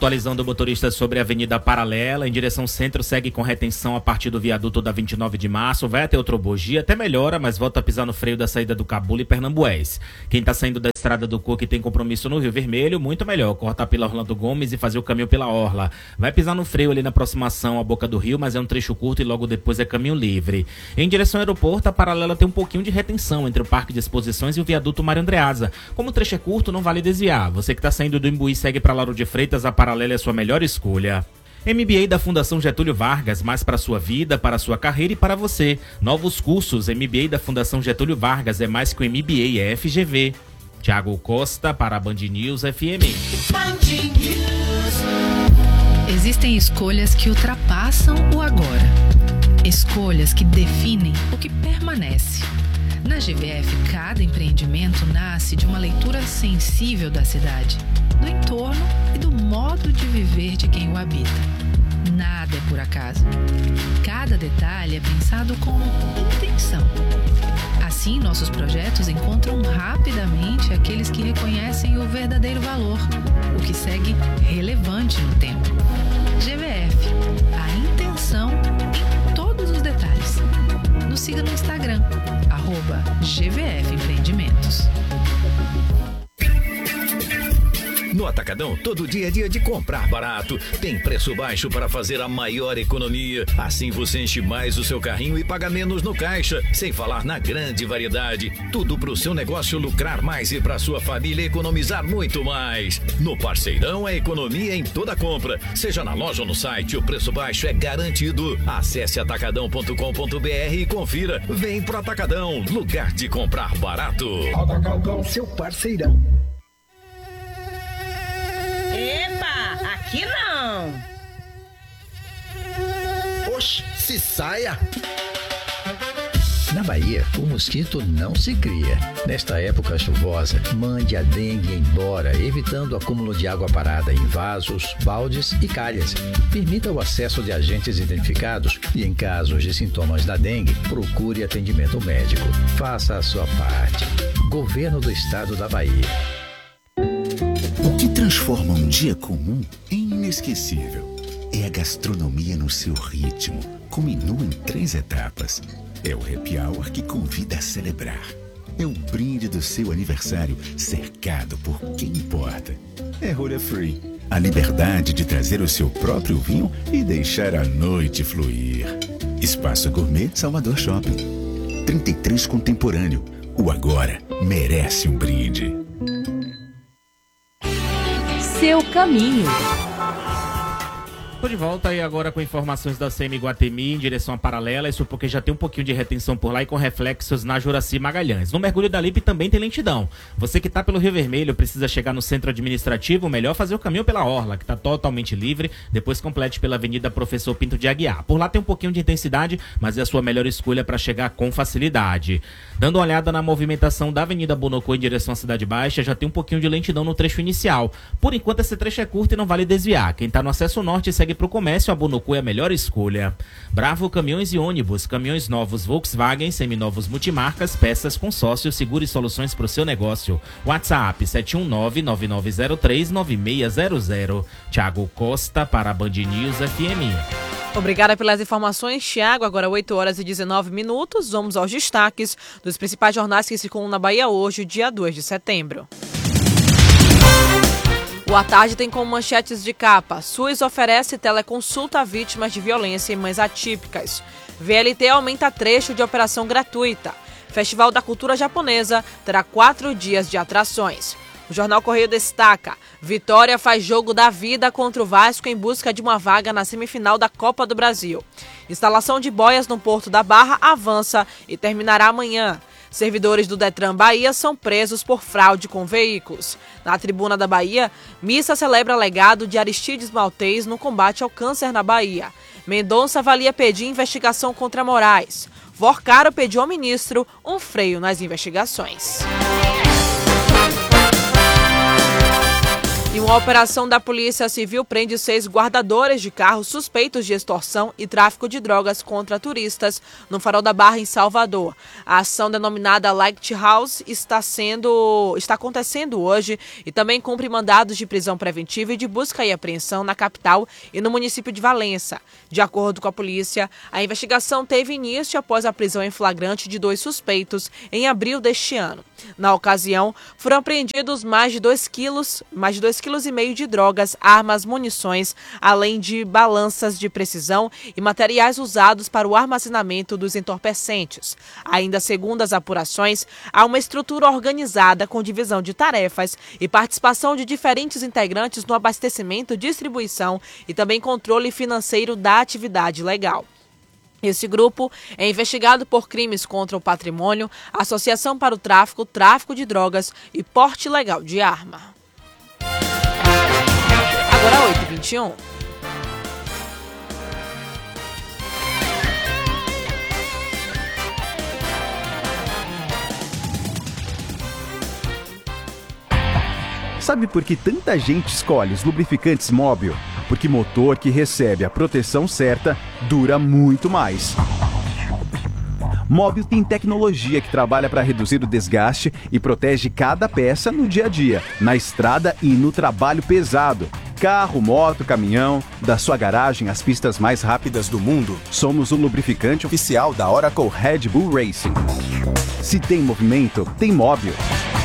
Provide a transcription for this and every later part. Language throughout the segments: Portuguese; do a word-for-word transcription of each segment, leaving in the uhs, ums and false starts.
Atualizando o motorista sobre a Avenida Paralela, em direção centro, segue com retenção a partir do viaduto da vinte e nove de março, vai até Outrobogia, até melhora, mas volta a pisar no freio da saída do Cabula e Pernambués. Quem tá saindo da Estrada do Coco e tem compromisso no Rio Vermelho, muito melhor, cortar pela Orlando Gomes e fazer o caminho pela Orla. Vai pisar no freio ali na aproximação à Boca do Rio, mas é um trecho curto e logo depois é caminho livre. Em direção ao aeroporto, a Paralela tem um pouquinho de retenção entre o Parque de Exposições e o viaduto Mário Andreasa. Como o trecho é curto, não vale desviar. Você que tá saindo do Imbuí segue para Lauro de Freitas, a Paralela é a sua melhor escolha. M B A da Fundação Getúlio Vargas, mais para a sua vida, para a sua carreira e para você. Novos cursos, M B A da Fundação Getúlio Vargas é mais que o M B A, é F G V. Thiago Costa para a Band News F M. Existem escolhas que ultrapassam o agora. Escolhas que definem o que permanece. Na G V F, cada empreendimento nasce de uma leitura sensível da cidade, do entorno e do modo de viver de quem o habita. Nada é por acaso. Cada detalhe é pensado com intenção. Assim, nossos projetos encontram rapidamente aqueles que reconhecem o verdadeiro valor, o que segue relevante no tempo. G V F, a intenção em todos os detalhes. Nos siga no Instagram, arroba G V F Empreendimentos. No Atacadão, todo dia é dia de comprar barato. Tem preço baixo para fazer a maior economia. Assim você enche mais o seu carrinho e paga menos no caixa. Sem falar na grande variedade. Tudo para o seu negócio lucrar mais e para sua família economizar muito mais. No Parceirão, a economia em toda compra. Seja na loja ou no site, o preço baixo é garantido. Acesse atacadão ponto com ponto b r e confira. Vem pro Atacadão, lugar de comprar barato. Atacadão, seu parceirão. Epa, aqui não! Oxe, se saia! Na Bahia, o mosquito não se cria. Nesta época chuvosa, mande a dengue embora, evitando o acúmulo de água parada em vasos, baldes e calhas. Permita o acesso de agentes identificados e, em casos de sintomas da dengue, procure atendimento médico. Faça a sua parte. Governo do Estado da Bahia. O que transforma um dia comum em inesquecível é a gastronomia no seu ritmo, com menu em três etapas. É o happy hour que convida a celebrar. É o brinde do seu aniversário cercado por quem importa. É rolha free, a liberdade de trazer o seu próprio vinho e deixar a noite fluir. Espaço Gourmet Salvador Shopping. trinta e três Contemporâneo. O agora merece um brinde. Seu caminho. Tô de volta aí agora com informações da C M Iguatemi em direção à Paralela, isso porque já tem um pouquinho de retenção por lá e com reflexos na Juraci Magalhães. No mergulho da Lipe também tem lentidão. Você que tá pelo Rio Vermelho precisa chegar no centro administrativo, melhor fazer o caminho pela Orla, que tá totalmente livre, depois complete pela Avenida Professor Pinto de Aguiar. Por lá tem um pouquinho de intensidade, mas é a sua melhor escolha para chegar com facilidade. Dando uma olhada na movimentação da Avenida Bonocô em direção à Cidade Baixa, já tem um pouquinho de lentidão no trecho inicial. Por enquanto esse trecho é curto e não vale desviar. Quem tá no acesso norte segue para o comércio, a Bonocô é a melhor escolha. Bravo Caminhões e Ônibus, caminhões novos Volkswagen, seminovos multimarcas, peças, consórcio, seguro e soluções para o seu negócio. WhatsApp sete um nove, nove nove zero três, nove seis zero zero. Thiago Costa para a Band News F M. Obrigada pelas informações, Thiago. Agora oito horas e dezenove minutos. Vamos aos destaques dos principais jornais que circulam na Bahia hoje, dia dois de setembro. O À Tarde tem como manchetes de capa: SUS oferece teleconsulta a vítimas de violência e mães atípicas. V L T aumenta trecho de operação gratuita. Festival da Cultura Japonesa terá quatro dias de atrações. O Jornal Correio destaca: Vitória faz jogo da vida contra o Vasco em busca de uma vaga na semifinal da Copa do Brasil. Instalação de boias no Porto da Barra avança e terminará amanhã. Servidores do Detran Bahia são presos por fraude com veículos. Na Tribuna da Bahia, missa celebra legado de Aristides Maltês no combate ao câncer na Bahia. Mendonça avalia pedir investigação contra Moraes. Vorcaro pediu ao ministro um freio nas investigações. E uma operação da Polícia Civil prende seis guardadores de carros suspeitos de extorsão e tráfico de drogas contra turistas no Farol da Barra, em Salvador. A ação, denominada Lighthouse, está, sendo, está acontecendo hoje e também cumpre mandados de prisão preventiva e de busca e apreensão na capital e no município de Valença. De acordo com a polícia, a investigação teve início após a prisão em flagrante de dois suspeitos em abril deste ano. Na ocasião, foram apreendidos mais de dois quilos, mais de dois quilos e meio de drogas, armas, munições, além de balanças de precisão e materiais usados para o armazenamento dos entorpecentes. Ainda segundo as apurações, há uma estrutura organizada com divisão de tarefas e participação de diferentes integrantes no abastecimento, distribuição e também controle financeiro da atividade legal. Esse grupo é investigado por crimes contra o patrimônio, associação para o tráfico, tráfico de drogas e porte ilegal de arma. Agora oito e vinte e um. Sabe por que tanta gente escolhe os lubrificantes Móbil? Porque motor que recebe a proteção certa dura muito mais. Móbil tem tecnologia que trabalha para reduzir o desgaste e protege cada peça no dia a dia, na estrada e no trabalho pesado. Carro, moto, caminhão, da sua garagem às pistas mais rápidas do mundo, somos o lubrificante oficial da Oracle Red Bull Racing. Se tem movimento, tem Móbil.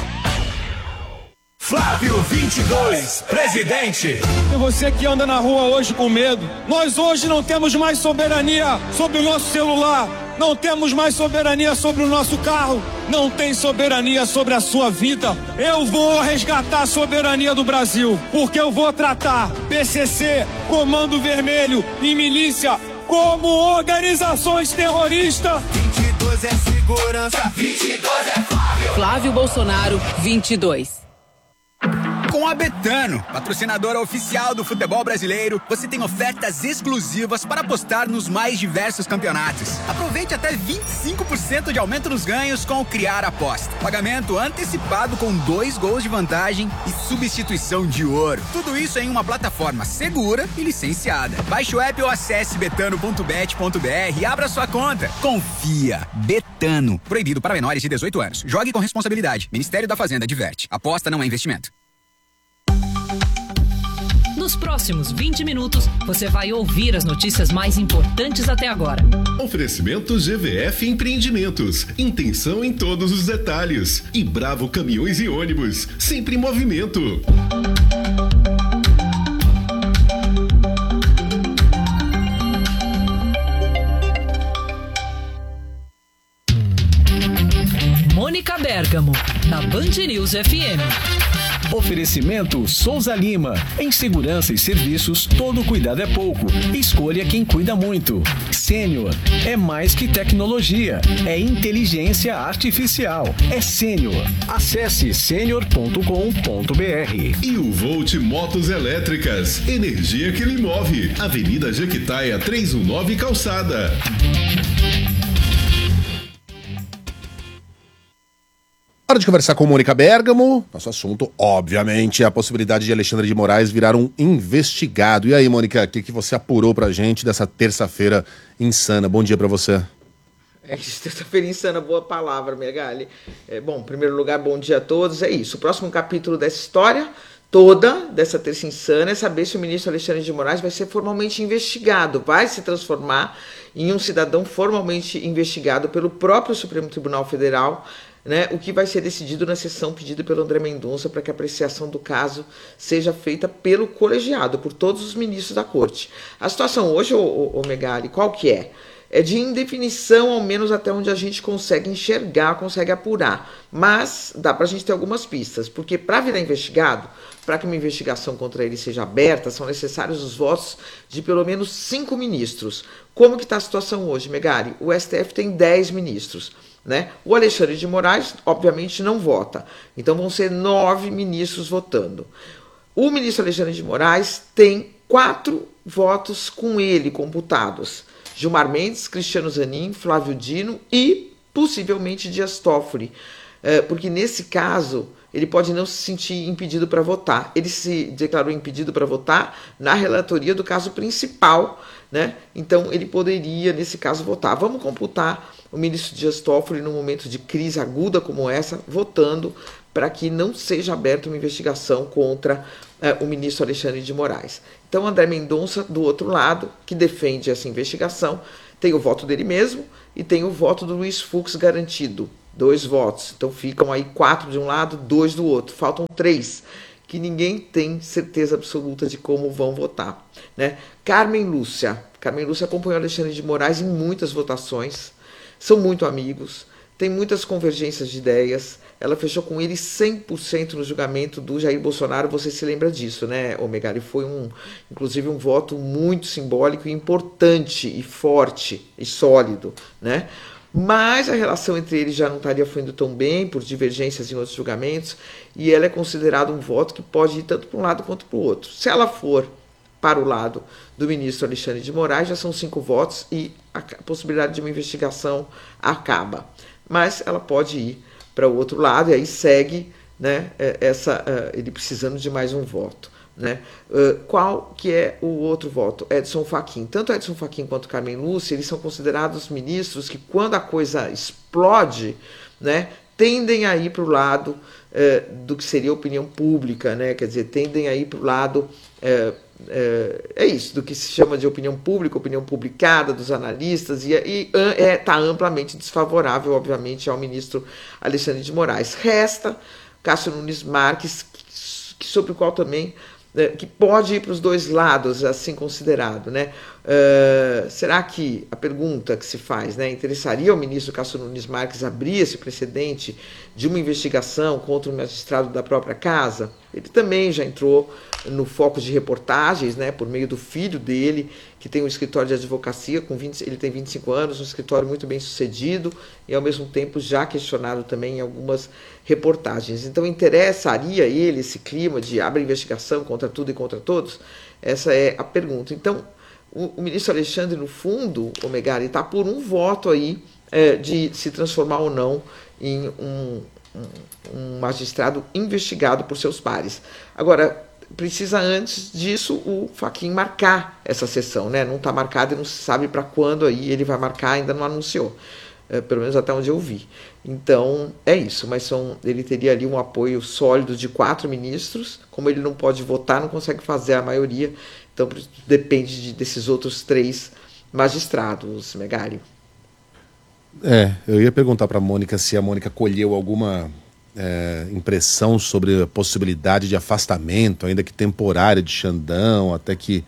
Flávio vinte e dois, presidente. E você que anda na rua hoje com medo, nós hoje não temos mais soberania sobre o nosso celular, não temos mais soberania sobre o nosso carro, não tem soberania sobre a sua vida. Eu vou resgatar a soberania do Brasil, porque eu vou tratar P C C, Comando Vermelho e milícia como organizações terroristas. vinte e dois é segurança, vinte e dois é Flávio. Flávio Bolsonaro, vinte e dois. Com a Betano, patrocinadora oficial do futebol brasileiro, você tem ofertas exclusivas para apostar nos mais diversos campeonatos. Aproveite até vinte e cinco por cento de aumento nos ganhos com o Criar Aposta. Pagamento antecipado com dois gols de vantagem e substituição de ouro. Tudo isso em uma plataforma segura e licenciada. Baixe o app ou acesse betano ponto bet ponto br e abra sua conta. Confia. Betano. Proibido para menores de dezoito anos. Jogue com responsabilidade. Ministério da Fazenda adverte. Aposta não é investimento. Nos próximos vinte minutos, você vai ouvir as notícias mais importantes até agora. Oferecimento G V F Empreendimentos. Intenção em todos os detalhes. E Bravo Caminhões e Ônibus. Sempre em movimento. Mônica Bergamo, na Band News F M. Oferecimento Souza Lima. Em segurança e serviços, todo cuidado é pouco. Escolha quem cuida muito. Sênior é mais que tecnologia, é inteligência artificial. É Sênior. Acesse sênior ponto com ponto br. E o Volt Motos Elétricas. Energia que lhe move. Avenida Jequitaia trezentos e dezanove Calçada. Hora de conversar com Mônica Bergamo. Nosso assunto, obviamente, é a possibilidade de Alexandre de Moraes virar um investigado. E aí, Mônica, o que, que você apurou pra gente dessa terça-feira insana? Bom dia pra você. É isso, terça-feira insana, boa palavra, Megali. É, bom, em primeiro lugar, bom dia a todos. É isso, o próximo capítulo dessa história toda, dessa terça insana, é saber se o ministro Alexandre de Moraes vai ser formalmente investigado, vai se transformar em um cidadão formalmente investigado pelo próprio Supremo Tribunal Federal, né, o que vai ser decidido na sessão pedida pelo André Mendonça para que a apreciação do caso seja feita pelo colegiado, por todos os ministros da corte. A situação hoje, ô, ô, ô Megali, qual que é? É de indefinição, ao menos até onde a gente consegue enxergar, consegue apurar. Mas dá para a gente ter algumas pistas, porque para virar investigado, para que uma investigação contra ele seja aberta, são necessários os votos de pelo menos cinco ministros. Como que está a situação hoje, Megali? O S T F tem dez ministros. Né? O Alexandre de Moraes, obviamente, não vota. Então vão ser nove ministros votando. O ministro Alexandre de Moraes tem quatro votos com ele computados. Gilmar Mendes, Cristiano Zanin, Flávio Dino e, possivelmente, Dias Toffoli. É, porque, nesse caso, ele pode não se sentir impedido para votar. Ele se declarou impedido para votar na relatoria do caso principal, né? Então ele poderia, nesse caso, votar. Vamos computar o ministro Dias Toffoli, num momento de crise aguda como essa, votando para que não seja aberta uma investigação contra eh, o ministro Alexandre de Moraes. Então André Mendonça, do outro lado, que defende essa investigação, tem o voto dele mesmo e tem o voto do Luiz Fux garantido. Dois votos. Então ficam aí quatro de um lado, dois do outro. Faltam três, que ninguém tem certeza absoluta de como vão votar, né? Carmen Lúcia. Carmen Lúcia acompanhou Alexandre de Moraes em muitas votações. São muito amigos. Tem muitas convergências de ideias. Ela fechou com ele cem por cento no julgamento do Jair Bolsonaro. Você se lembra disso, né, Megali? Foi, um, inclusive, um voto muito simbólico, importante e forte e sólido, né? Mas a relação entre eles já não estaria fluindo tão bem, por divergências em outros julgamentos, e ela é considerada um voto que pode ir tanto para um lado quanto para o outro. Se ela for para o lado do ministro Alexandre de Moraes, já são cinco votos e a possibilidade de uma investigação acaba. Mas ela pode ir para o outro lado, e aí segue, né, essa, ele precisando de mais um voto. Né? Uh, qual que é o outro voto? Edson Fachin. Tanto Edson Fachin quanto Carmen Lúcia, eles são considerados ministros que, quando a coisa explode, né, tendem a ir para o lado uh, do que seria a opinião pública, né? Quer dizer, tendem a ir para o lado, uh, uh, é isso, do que se chama de opinião pública, opinião publicada, dos analistas, e está é, tá amplamente desfavorável, obviamente, ao ministro Alexandre de Moraes. Resta Cássio Nunes Marques, que, que, sobre o qual também que pode ir para os dois lados, assim considerado, né? Uh, será que a pergunta que se faz, né, interessaria ao ministro Cássio Nunes Marques abrir esse precedente de uma investigação contra um magistrado da própria casa? Ele também já entrou no foco de reportagens, né, por meio do filho dele, que tem um escritório de advocacia, com vinte, ele tem vinte e cinco anos, um escritório muito bem sucedido e, ao mesmo tempo, já questionado também em algumas reportagens. Então, interessaria a ele esse clima de abre investigação contra tudo e contra todos? Essa é a pergunta. Então, o, o ministro Alexandre, no fundo, o Megali, está por um voto aí é, de se transformar ou não em um, um, um magistrado investigado por seus pares. Agora, precisa, antes disso, o Fachin marcar essa sessão, né? Não está marcado e não se sabe para quando aí ele vai marcar, ainda não anunciou, é, pelo menos até onde eu vi. Então, é isso, mas são, ele teria ali um apoio sólido de quatro ministros, como ele não pode votar, não consegue fazer a maioria, então depende de, desses outros três magistrados, Megali. É, eu ia perguntar para a Mônica se a Mônica colheu alguma É, impressão sobre a possibilidade de afastamento, ainda que temporário, de Xandão, até que,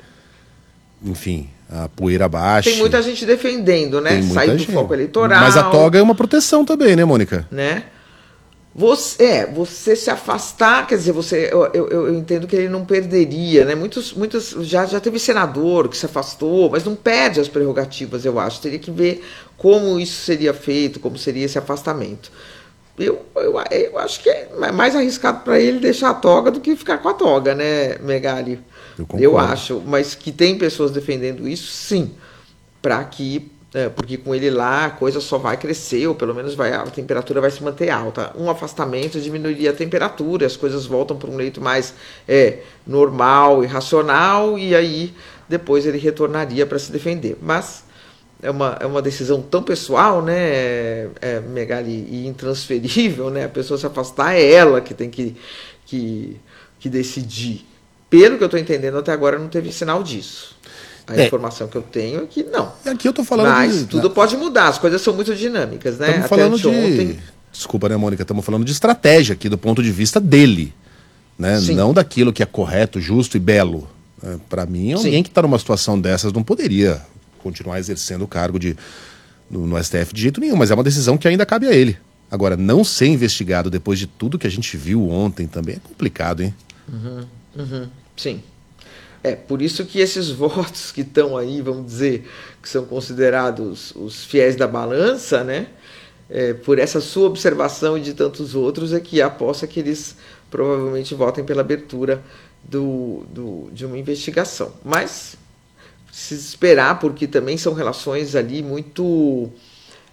enfim, a poeira baixe. Tem muita gente defendendo, né? Sair do foco eleitoral. Mas a toga é uma proteção também, né, Mônica? Né? Você, é, você se afastar, quer dizer, você, eu, eu, eu entendo que ele não perderia, né? Muitos, muitos, já, já teve senador que se afastou, mas não perde as prerrogativas, eu acho. Teria que ver como isso seria feito, como seria esse afastamento. Eu, eu, eu acho que é mais arriscado para ele deixar a toga do que ficar com a toga, né, Megali? Eu, eu acho, mas que tem pessoas defendendo isso, sim, para que, é, porque com ele lá a coisa só vai crescer, ou pelo menos vai, a temperatura vai se manter alta. Um afastamento diminuiria a temperatura, as coisas voltam para um leito mais é, normal e racional, e aí depois ele retornaria para se defender. Mas É uma, é uma decisão tão pessoal, né, é, Megali, e intransferível, né? A pessoa se afastar é ela que tem que, que, que decidir. Pelo que eu estou entendendo, até agora não teve sinal disso. A é. informação que eu tenho é que não. Aqui eu tô falando Mas de... tudo pode mudar, as coisas são muito dinâmicas, né? Estamos falando de... Ontem... Desculpa, né, Mônica? Estamos falando de estratégia aqui, do ponto de vista dele, né? Não daquilo que é correto, justo e belo. É, para mim, alguém Sim. que está numa situação dessas não poderia continuar exercendo o cargo de, no, no S T F de jeito nenhum, mas é uma decisão que ainda cabe a ele. Agora, não ser investigado depois de tudo que a gente viu ontem também é complicado, hein? Uhum, uhum, sim. É, por isso que esses votos que estão aí, vamos dizer, que são considerados os fiéis da balança, né? É, por essa sua observação e de tantos outros, é que aposta que eles provavelmente votem pela abertura do, do, de uma investigação. Mas se esperar, porque também são relações ali muito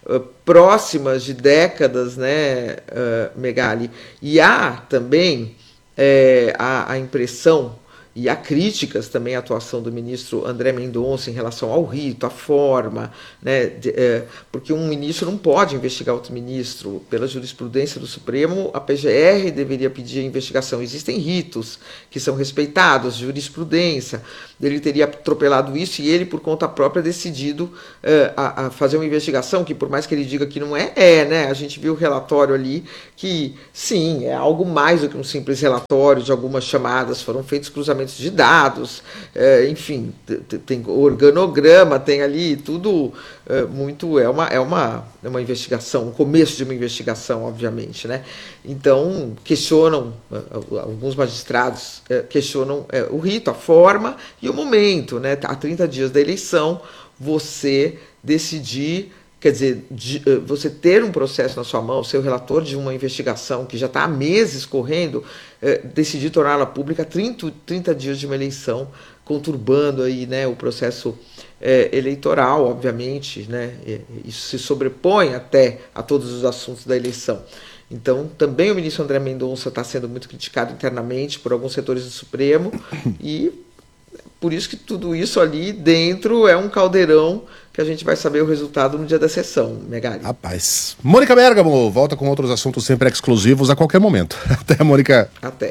uh, próximas de décadas, né, uh, Megali? E há também é, a, a impressão e há críticas também à atuação do ministro André Mendonça em relação ao rito, à forma, né, de, é, porque um ministro não pode investigar outro ministro. Pela jurisprudência do Supremo, a P G R deveria pedir a investigação. Existem ritos que são respeitados, jurisprudência. Ele teria atropelado isso e ele, por conta própria, decidido é, a, a fazer uma investigação que, por mais que ele diga que não é, é, né? A gente viu o relatório ali que, sim, é algo mais do que um simples relatório de algumas chamadas, foram feitos cruzamentos de dados, é, enfim, tem organograma, tem ali tudo é, muito, é uma, é, uma, é uma investigação, o começo de uma investigação, obviamente, né? Então, questionam, alguns magistrados é, questionam é, o rito, a forma e o momento, né? Há trinta dias da eleição, você decidir, quer dizer, de, você ter um processo na sua mão, ser o relator de uma investigação que já está há meses correndo, é, decidir torná-la pública trinta, trinta dias de uma eleição, conturbando aí, né, o processo é, eleitoral, obviamente, né, isso se sobrepõe até a todos os assuntos da eleição. Então, também o ministro André Mendonça está sendo muito criticado internamente por alguns setores do Supremo e por isso que tudo isso ali dentro é um caldeirão que a gente vai saber o resultado no dia da sessão, Megali. Rapaz. Mônica Bergamo volta com outros assuntos sempre exclusivos a qualquer momento. Até, Mônica. Até.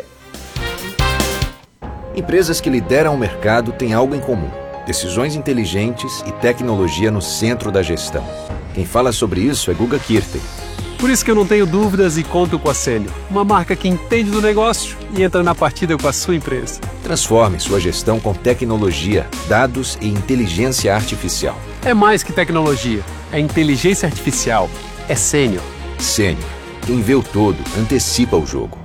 Empresas que lideram o mercado têm algo em comum: decisões inteligentes e tecnologia no centro da gestão. Quem fala sobre isso é Guga Kirten. Por isso que eu não tenho dúvidas e conto com a Sênior, uma marca que entende do negócio e entra na partida com a sua empresa. Transforme sua gestão com tecnologia, dados e inteligência artificial. É mais que tecnologia, é inteligência artificial, é Sênior. Sênior. Quem vê o todo, antecipa o jogo.